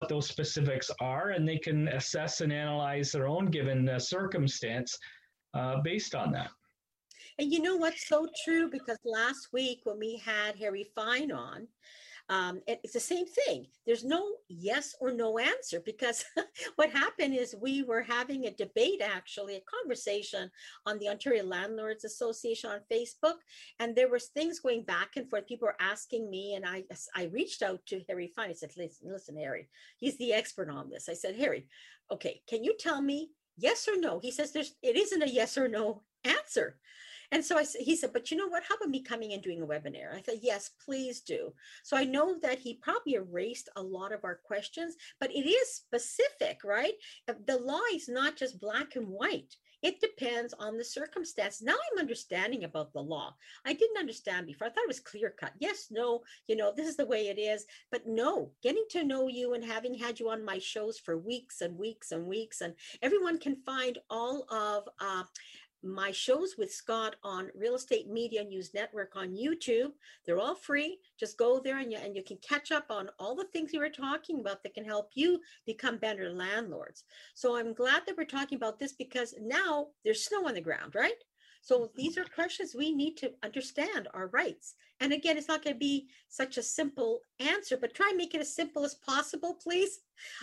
what those specifics are, and they can assess and analyze their own given circumstance based on that. And you know what's so true? Because last week when we had Harry Fine on, it's the same thing. There's no yes or no answer, because what happened is we were having a debate, actually, a conversation on the Ontario Landlords Association on Facebook. And there was things going back and forth. People were asking me, and I reached out to Harry Fine. I said, listen, Harry, he's the expert on this. I said, Harry, okay, can you tell me yes or no? He says it isn't a yes or no answer. And so he said, but you know what? How about me coming and doing a webinar? I said, yes, please do. So I know that he probably erased a lot of our questions, but it is specific, right? The law is not just black and white. It depends on the circumstance. Now I'm understanding about the law. I didn't understand before. I thought it was clear cut. Yes, no, this is the way it is. But no, getting to know you and having had you on my shows for weeks and weeks and weeks, and everyone can find all of my shows with Scott on Real Estate Media News Network on YouTube. They're all free. Just go there and you can catch up on all the things we were talking about that can help you become better landlords. So I'm glad that we're talking about this, because now there's snow on the ground, right? So these are questions we need to understand our rights. And again, it's not going to be such a simple answer, but try and make it as simple as possible, please.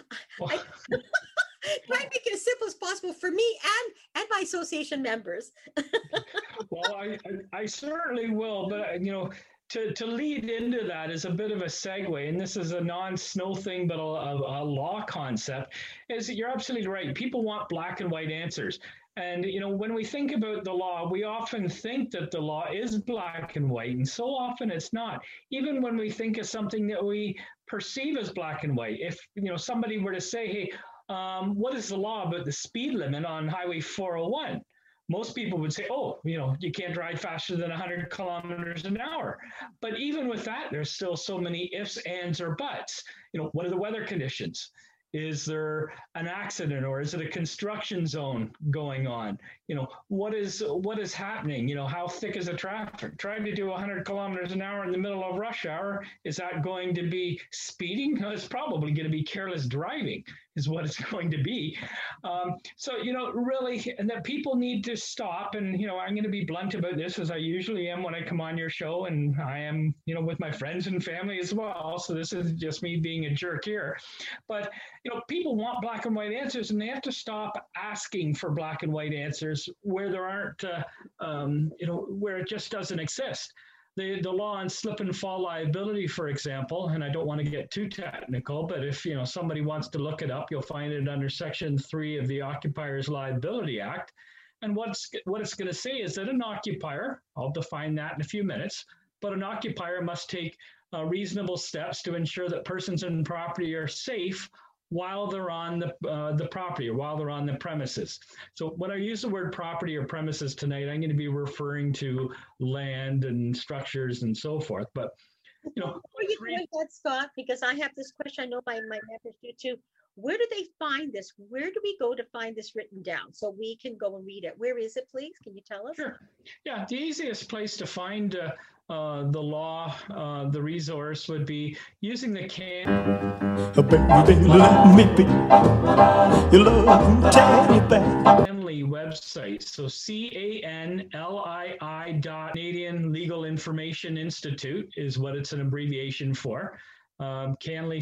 Try and make it as simple as possible for me and my association members. Well, I certainly will, but to lead into that is a bit of a segue, and this is a non-snow thing, but a law concept. Is that you're absolutely right. People want black and white answers. And, when we think about the law, we often think that the law is black and white, and so often it's not. Even when we think of something that we perceive as black and white, if, somebody were to say, hey, what is the law about the speed limit on Highway 401? Most people would say, oh, you can't drive faster than 100 kilometers an hour. But even with that, there's still so many ifs, ands, or buts. What are the weather conditions? Is there an accident, or is it a construction zone going on? What is happening? How thick is the traffic? Trying to do 100 kilometers an hour in the middle of rush hour, is that going to be speeding? No, it's probably going to be careless driving is what it's going to be. So, really, and that people need to stop. And, I'm going to be blunt about this, as I usually am when I come on your show, and I am, with my friends and family as well. So this is just me being a jerk here. But, people want black and white answers, and they have to stop asking for black and white answers where there aren't, where it just doesn't exist. The law on slip and fall liability, for example, and I don't want to get too technical, but if somebody wants to look it up, you'll find it under Section 3 of the Occupiers Liability Act. And what it's going to say is that an occupier, I'll define that in a few minutes, but an occupier must take reasonable steps to ensure that persons in property are safe while they're on the property, or while they're on the premises. So when I use the word property or premises tonight, I'm going to be referring to land and structures and so forth. But before you do that, Scott, because I have this question, I know my members do too. Where do they find this? Where do we go to find this written down so we can go and read it? Where is it, please? Can you tell us? Sure. Yeah, the easiest place to find the law, the resource would be using the CANLI website. So CANLII Canadian Legal Information Institute is what it's an abbreviation for. CANLI,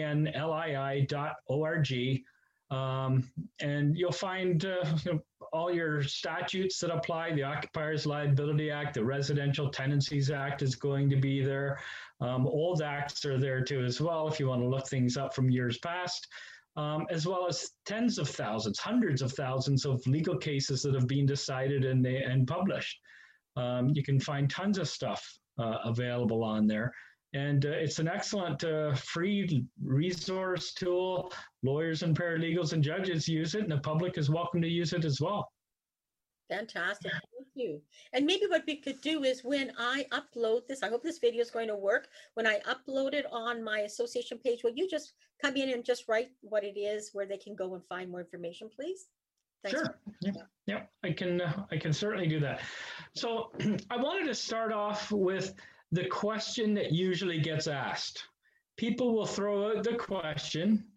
CANLII.org. And you'll find all your statutes that apply. The Occupiers Liability Act, the Residential Tenancies Act is going to be there. Old acts are there too as well, if you want to look things up from years past, as well as tens of thousands, hundreds of thousands of legal cases that have been decided and published. You can find tons of stuff available on there. And it's an excellent free resource tool. Lawyers and paralegals and judges use it, and the public is welcome to use it as well. Fantastic. Thank you. And maybe what we could do is when I upload this, I hope this video is going to work. When I upload it on my association page, will you just come in and just write what it is, where they can go and find more information, please? Thanks. Sure. Yeah, I can certainly do that. So I wanted to start off with the question that usually gets asked. People will throw out the question,